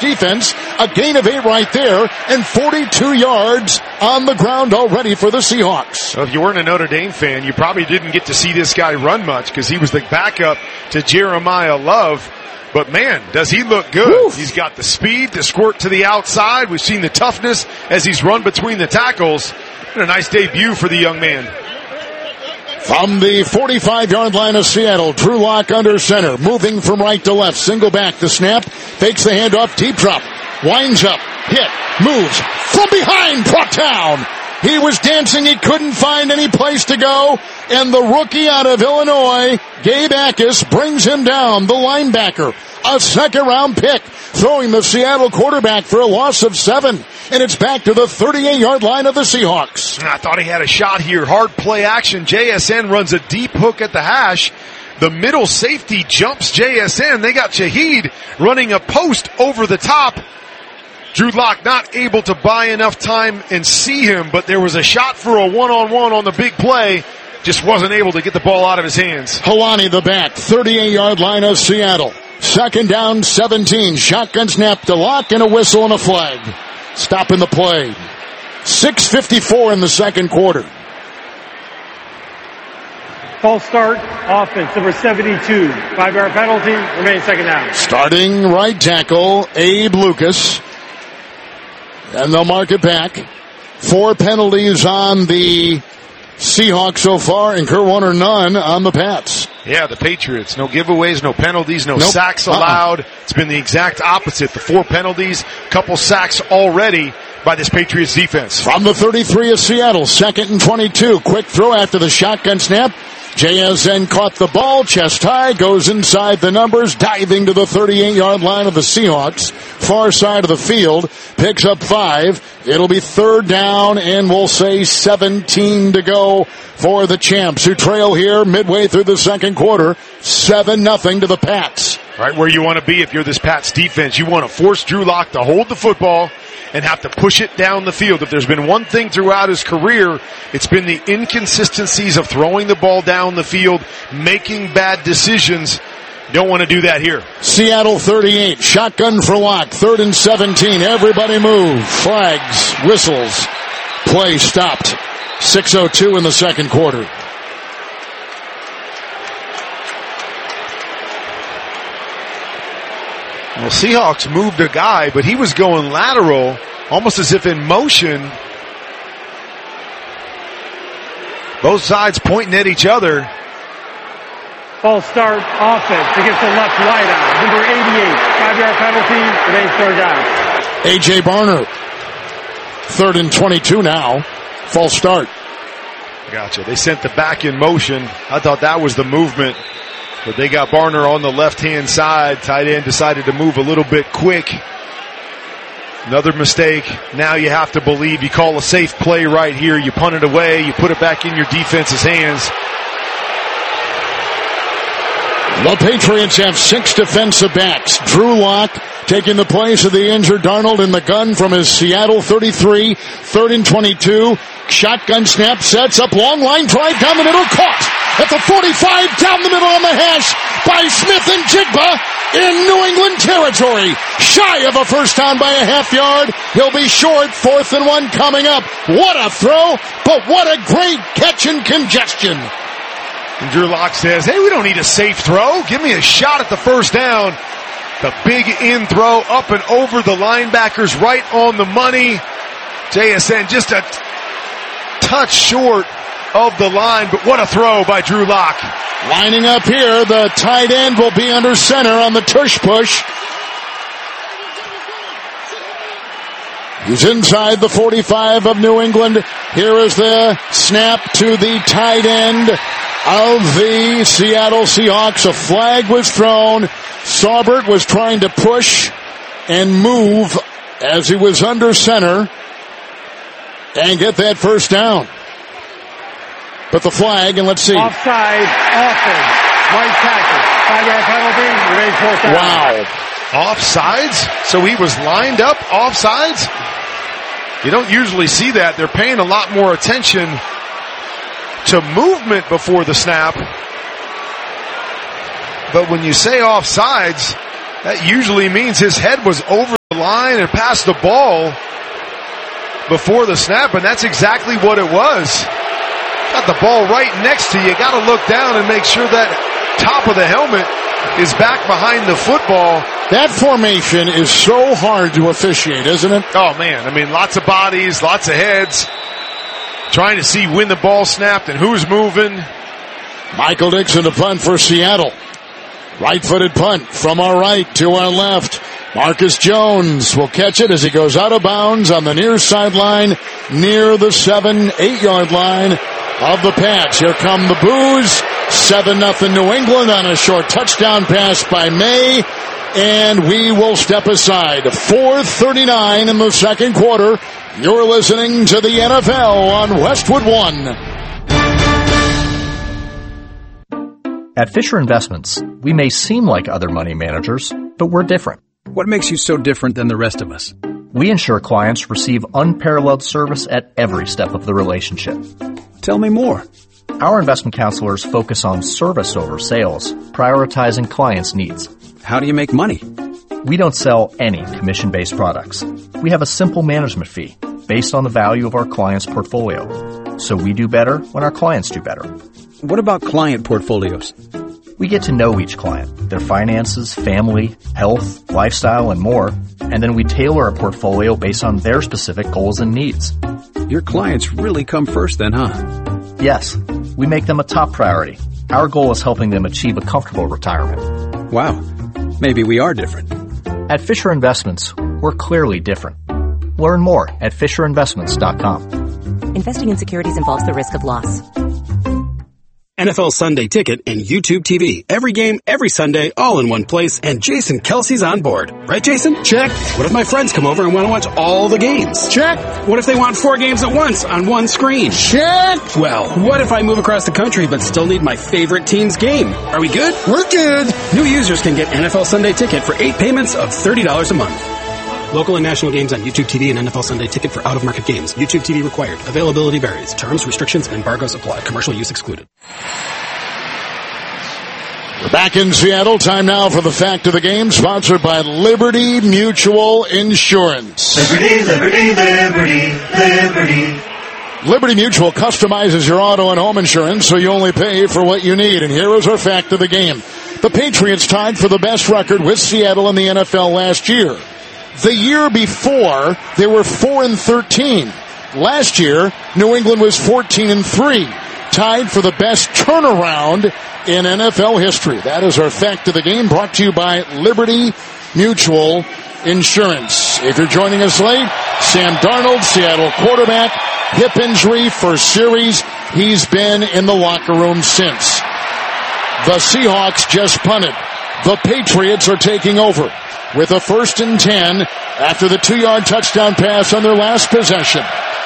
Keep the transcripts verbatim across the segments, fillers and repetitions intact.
defense. A gain of eight right there, and forty-two yards on the ground already for the Seahawks. Well, if you weren't a Notre Dame fan, you probably didn't get to see this guy run much because he was the backup to Jeremiah Love. But man, does he look good. Oof. He's got the speed to squirt to the outside. We've seen the toughness as he's run between the tackles. And a nice debut for the young man. From the forty-five-yard line of Seattle, Drew Lock under center, moving from right to left, single back the snap, fakes the handoff, deep drop, winds up, hit, moves, from behind, brought down. He was dancing, he couldn't find any place to go, and the rookie out of Illinois, Gabe Akis, brings him down, the linebacker. A second-round pick, throwing the Seattle quarterback for a loss of seven, and it's back to the thirty-eight-yard line of the Seahawks. I thought he had a shot here. Hard play action. J S N runs a deep hook at the hash. The middle safety jumps J S N. They got Shaheed running a post over the top. Drew Lock not able to buy enough time and see him, but there was a shot for a one-on-one on the big play. Just wasn't able to get the ball out of his hands. Helani the back, thirty-eight-yard line of Seattle. Second down, seventeen. Shotgun snap to Lock and a whistle and a flag. Stopping the play. six fifty-four in the second quarter. False start, offense, number seventy-two. Five-yard penalty, remains second down. Starting right tackle, Abe Lucas. And they'll mark it back. Four penalties on the Seahawks so far, and Kurt Warner none on the Pats. Yeah, the Patriots. No giveaways, no penalties, no nope. sacks Uh-uh. allowed. It's been the exact opposite. The four penalties, couple sacks already by this Patriots defense. From the thirty-three of Seattle, second and twenty-two. Quick throw after the shotgun snap. J S N caught the ball, chest high, goes inside the numbers, diving to the thirty-eight-yard line of the Seahawks. Far side of the field, picks up five. It'll be third down, and we'll say seventeen to go for the champs, who trail here midway through the second quarter, seven nothing to the Pats. Right where you want to be if you're this Pats defense. You want to force Drew Lock to hold the football and have to push it down the field. If there's been one thing throughout his career, it's been the inconsistencies of throwing the ball down the field, making bad decisions. Don't want to do that here. Seattle thirty-eight, shotgun for Lock, third and seventeen. Everybody move. Flags, whistles. Play stopped. six oh two in the second quarter. Well, Seahawks moved a guy, but he was going lateral, almost as if in motion. Both sides pointing at each other. False start, offense against the left wideout. Number eighty-eight, five-yard penalty, remains third down. A J. Barner, third and twenty-two now. False start. Gotcha. They sent the back in motion. I thought that was the movement. But they got Barner on the left-hand side. Tight end decided to move a little bit quick. Another mistake. Now you have to believe you call a safe play right here. You punt it away. You put it back in your defense's hands. The Patriots have six defensive backs. Drew Lock taking the place of the injured Darnold in the gun from his Seattle thirty-three. Third and twenty-two. Shotgun snap, sets up, long line drive down the middle, caught at the forty-five, down the middle on the hash by Smith and Jigba in New England territory. Shy of a first down by a half yard. He'll be short, fourth and one coming up. What a throw, but what a great catch and congestion. And Drew Lock says, hey, we don't need a safe throw. Give me a shot at the first down. The big in throw up and over the linebackers, right on the money. J S N just a t- touch short of the line, but what a throw by Drew Lock. Lining up here, the tight end will be under center on the tush push. He's inside the forty-five of New England. Here is the snap to the tight end of the Seattle Seahawks. A flag was thrown. Saubert was trying to push and move as he was under center and get that first down. But the flag, and let's see. Offside, offense, right tackle, five-yard penalty, remains fourth down. Wow. Offsides? So he was lined up offsides? You don't usually see that. They're paying a lot more attention to movement before the snap. But when you say offsides, that usually means his head was over the line and pass the ball before the snap, and that's exactly what it was. Got the ball right next to you. Got to look down and make sure that top of the helmet is back behind the football. That formation is so hard to officiate, isn't it? Oh, man. I mean, lots of bodies, lots of heads. Trying to see when the ball snapped and who's moving. Michael Dixon to punt for Seattle. Right-footed punt from our right to our left. Marcus Jones will catch it as he goes out of bounds on the near sideline, near the seven, eight-yard line of the Pats. Here come the boos. seven nothing New England on a short touchdown pass by May. And we will step aside. four thirty-nine in the second quarter. You're listening to the N F L on Westwood One. At Fisher Investments, we may seem like other money managers, but we're different. What makes you so different than the rest of us? We ensure clients receive unparalleled service at every step of the relationship. Tell me more. Our investment counselors focus on service over sales, prioritizing clients' needs. How do you make money? We don't sell any commission-based products. We have a simple management fee based on the value of our client's portfolio. So we do better when our clients do better. What about client portfolios? We get to know each client, their finances, family, health, lifestyle, and more, and then we tailor a portfolio based on their specific goals and needs. Your clients really come first then, huh? Yes, we make them a top priority. Our goal is helping them achieve a comfortable retirement. Wow, maybe we are different. At Fisher Investments, we're clearly different. Learn more at fisher investments dot com. Investing in securities involves the risk of loss. N F L Sunday Ticket and YouTube T V. Every game, every Sunday, all in one place, and Jason Kelsey's on board. Right, Jason? Check. What if my friends come over and want to watch all the games? Check. What if they want four games at once on one screen? Check. Well, what if I move across the country but still need my favorite team's game? Are we good? We're good. New users can get N F L Sunday Ticket for eight payments of thirty dollars a month. Local and national games on YouTube T V and N F L Sunday Ticket for out-of-market games. YouTube T V required. Availability varies. Terms, restrictions, and embargoes apply. Commercial use excluded. We're back in Seattle. Time now for the fact of the game, sponsored by Liberty Mutual Insurance. Liberty, Liberty, Liberty, Liberty. Liberty Mutual customizes your auto and home insurance so you only pay for what you need. And here is our fact of the game. The Patriots tied for the best record with Seattle in the N F L last year. The year before, they were four and thirteen. Last year, New England was fourteen and three. Tied for the best turnaround in N F L history. That is our fact of the game, brought to you by Liberty Mutual Insurance. If you're joining us late, Sam Darnold, Seattle quarterback, hip injury, first series. He's been in the locker room since. The Seahawks just punted. The Patriots are taking over with a first and ten after the two-yard touchdown pass on their last possession.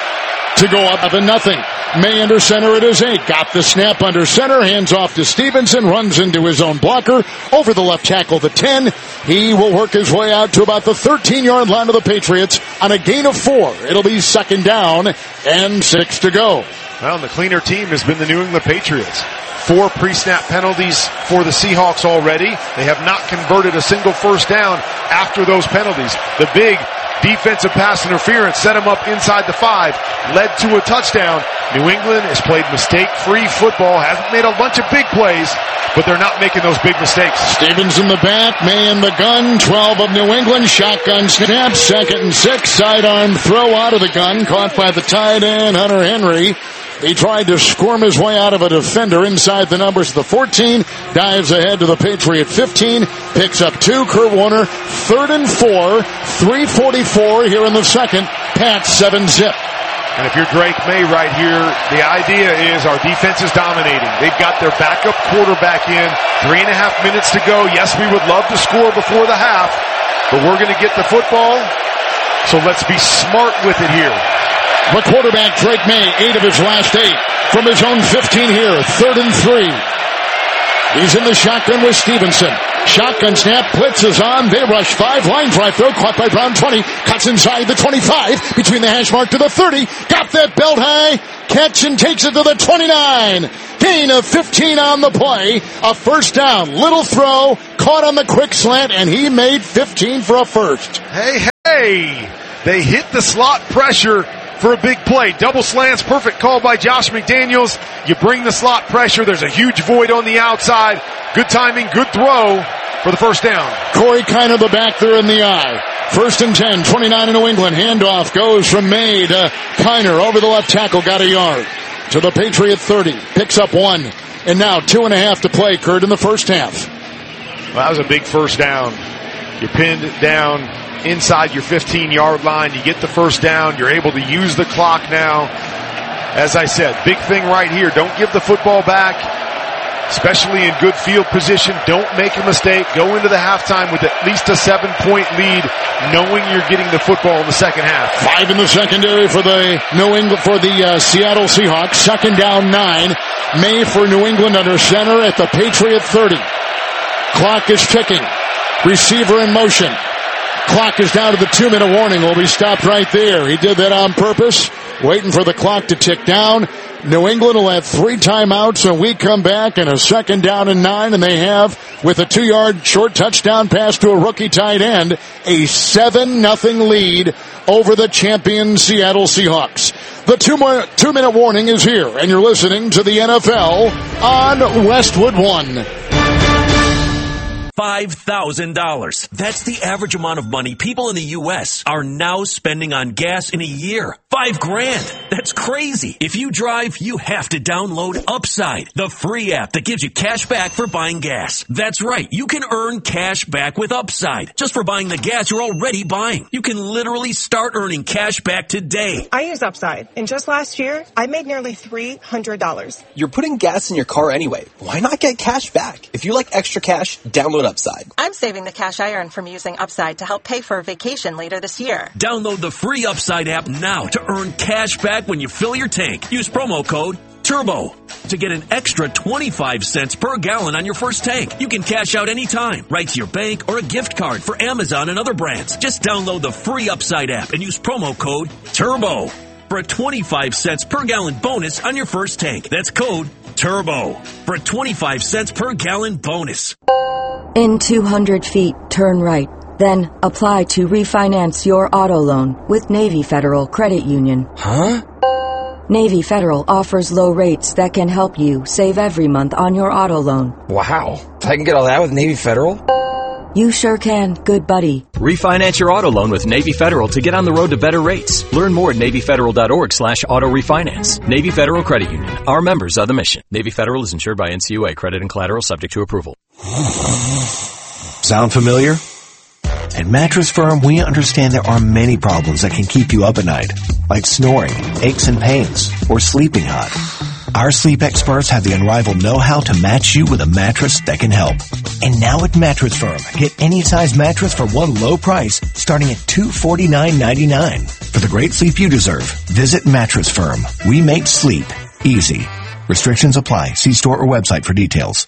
To go up to nothing. May under center at his eight. Got the snap under center. Hands off to Stevenson. Runs into his own blocker. Over the left tackle, the ten. He will work his way out to about the thirteen-yard line of the Patriots on a gain of four. It'll be second down and six to go. Well, the cleaner team has been the New England Patriots. Four pre-snap penalties for the Seahawks already. They have not converted a single first down after those penalties. The big defensive pass interference set them up inside the five, led to a touchdown. New England has played mistake-free football, hasn't made a bunch of big plays, but they're not making those big mistakes. Stevens in the back, May in the gun, twelve of New England, shotgun snap, second and six, sidearm throw out of the gun, caught by the tight end, Hunter Henry. He tried to squirm his way out of a defender inside the numbers of the fourteen, dives ahead to the Patriot fifteen, picks up two, Kurt Warner, third and four, three forty-four here in the second, Pats seven zip. And if you're Drake May right here, the idea is our defense is dominating. They've got their backup quarterback in, three and a half minutes to go. Yes, we would love to score before the half, but we're going to get the football, so let's be smart with it here. The quarterback, Drake May, eight of his last eight. From his own fifteen here, third and three. He's in the shotgun with Stevenson. Shotgun snap, blitz is on, they rush five, line drive throw, caught by Brown twenty, cuts inside the twenty-five, between the hash mark to the thirty, got that belt high, catch and takes it to the twenty-nine. Gain of fifteen on the play, a first down, little throw, caught on the quick slant, and he made fifteen for a first. Hey, hey, they hit the slot pressure for a big play. Double slants, perfect call by Josh McDaniels. You bring the slot pressure, there's a huge void on the outside. Good timing, good throw for the first down. Corey kind of the back there in the eye. First and ten, twenty-nine in New England. Handoff goes from May to Kiner over the left tackle, got a yard. To the Patriot thirty, picks up one. And now two and a half to play, Kurt, in the first half. Well, that was a big first down. You're pinned down inside your fifteen-yard line. You get the first down. You're able to use the clock now. As I said, big thing right here. Don't give the football back, especially in good field position. Don't make a mistake. Go into the halftime with at least a seven-point lead, knowing you're getting the football in the second half. Five in the secondary for the New England, for the uh, Seattle Seahawks. Second down, nine. May for New England under center at the Patriot thirty. Clock is ticking. Receiver in motion. Clock is down to the two-minute warning. Will be stopped right there. He did that on purpose, waiting for the clock to tick down. New England will have three timeouts, and we come back and a second down and nine, and they have, with a two-yard short touchdown pass to a rookie tight end, a seven nothing lead over the champion Seattle Seahawks. The two more, two-minute warning is here, and you're listening to the N F L on Westwood One. five thousand dollars. That's the average amount of money people in the U S are now spending on gas in a year. Five grand. That's crazy. If you drive, you have to download Upside, the free app that gives you cash back for buying gas. That's right. You can earn cash back with Upside just for buying the gas you're already buying. You can literally start earning cash back today. I use Upside, and just last year, I made nearly three hundred dollars. You're putting gas in your car anyway. Why not get cash back? If you like extra cash, download Upside. I'm saving the cash I earn from using Upside to help pay for a vacation later this year. Download the free Upside app now to earn cash back when you fill your tank. Use promo code TURBO to get an extra twenty-five cents per gallon on your first tank. You can cash out anytime, right to your bank or a gift card for Amazon and other brands. Just download the free Upside app and use promo code TURBO for a twenty-five cents per gallon bonus on your first tank. That's code TURBO for a twenty-five cents per gallon bonus. In two hundred feet, turn right. Then apply to refinance your auto loan with Navy Federal Credit Union. Huh? Navy Federal offers low rates that can help you save every month on your auto loan. Wow. I can get all that with Navy Federal? You sure can, good buddy. Refinance your auto loan with Navy Federal to get on the road to better rates. Learn more at NavyFederal.org slash auto refinance. Navy Federal Credit Union. Our members are the mission. Navy Federal is insured by N C U A. Credit and collateral subject to approval. Sound familiar? At Mattress Firm, we understand there are many problems that can keep you up at night, like snoring, aches and pains, or sleeping hot. Our sleep experts have the unrivaled know-how to match you with a mattress that can help. And now at Mattress Firm, get any size mattress for one low price, starting at two hundred forty-nine ninety-nine. For the great sleep you deserve, visit Mattress Firm. We make sleep easy. Restrictions apply. See store or website for details.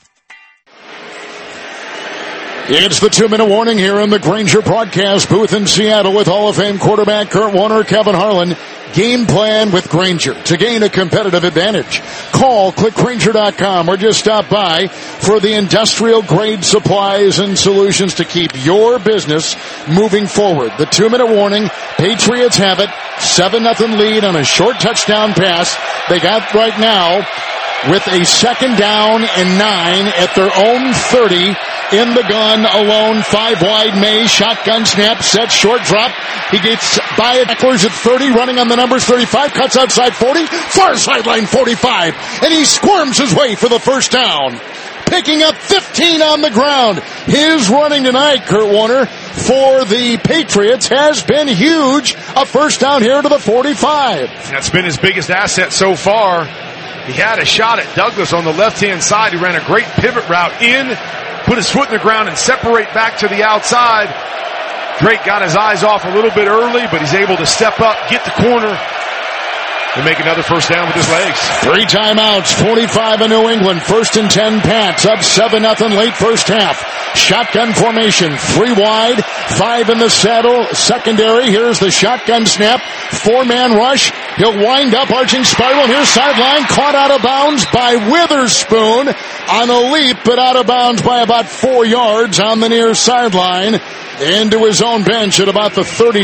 It's the two-minute warning here in the Grainger broadcast booth in Seattle with Hall of Fame quarterback Kurt Warner, Kevin Harlan. Game plan with Grainger to gain a competitive advantage. Call, click Grainger dot com, or just stop by for the industrial-grade supplies and solutions to keep your business moving forward. The two-minute warning, Patriots have it, seven nothing lead on a short touchdown pass. They got right now with a second down and nine at their own thirty. In the gun, alone, five wide, May, shotgun snap, set, short drop. He gets by it, Eckler's at thirty, running on the numbers, thirty-five, cuts outside forty, far sideline forty-five, and he squirms his way for the first down. Picking up fifteen on the ground. His running tonight, Kurt Warner, for the Patriots has been huge. A first down here to the forty-five. That's been his biggest asset so far. He had a shot at Douglas on the left-hand side. He ran a great pivot route in, put his foot in the ground and separate back to the outside. Drake got his eyes off a little bit early, but he's able to step up, get the corner, and make another first down with his legs. Three timeouts, forty-five in New England. First and ten Pats, up seven nothing late first half. Shotgun formation, three wide, five in the saddle, secondary. Here's the shotgun snap, four-man rush. He'll wind up, arching spiral. Here's sideline, caught out of bounds by Witherspoon on a leap, but out of bounds by about four yards on the near sideline into his own bench at about the thirty.